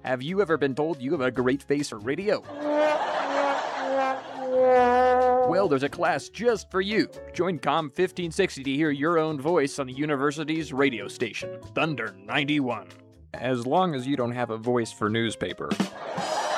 Have you ever been told you have a great face for radio? Well, there's a class just for you. Join COM 1560 to hear your own voice on the university's radio station, Thunder 91. As long as you don't have a voice for newspaper.